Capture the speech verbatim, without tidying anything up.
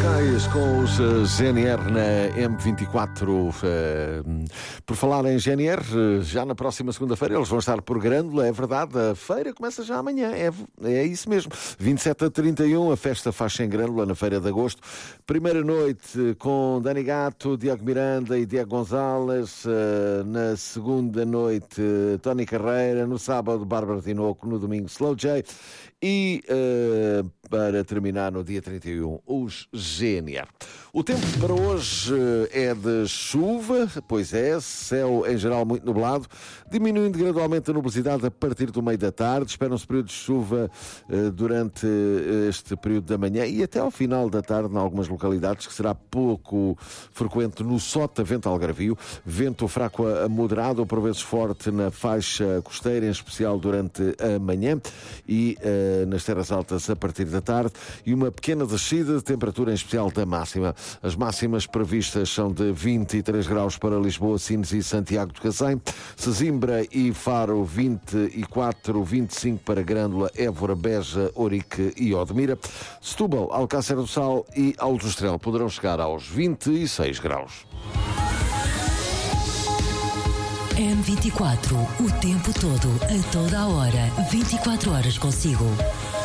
Reis com os uh, G N R na M vinte e quatro. Uh, por falar em G N R, uh, já na próxima segunda-feira eles vão estar por Grândola, é verdade. A feira começa já amanhã, é, é isso mesmo. vinte e sete a trinta e um, a festa faz em Grândola, na feira de agosto. Primeira noite com Dani Gato, Diogo Miranda e Diego Gonzalez. Uh, na segunda noite, uh, Tony Carreira. No sábado, Bárbara Tinoco. No domingo, Slow J. E uh, para terminar no dia trinta e um, os G N R. O tempo para hoje é de chuva, pois é, céu em geral muito nublado, diminuindo gradualmente a nubosidade a partir do meio da tarde. Esperam-se períodos de chuva uh, durante este período da manhã e até ao final da tarde em algumas localidades, que será pouco frequente no Sota, vento algarvio, vento fraco a moderado, por vezes forte na faixa costeira, em especial durante a manhã e uh, nas terras altas a partir da tarde, e uma pequena descida de temperatura, em especial da máxima. As máximas previstas são de vinte e três graus para Lisboa, Sines e Santiago de Cacém, Sesimbra e Faro vinte e quatro, vinte e cinco para Grândola, Évora, Beja, Ourique e Odmira. Setúbal, Alcácer do Sal e Aljustrel poderão chegar aos vinte e seis graus. M vinte e quatro, o tempo todo, a toda a hora, vinte e quatro horas consigo.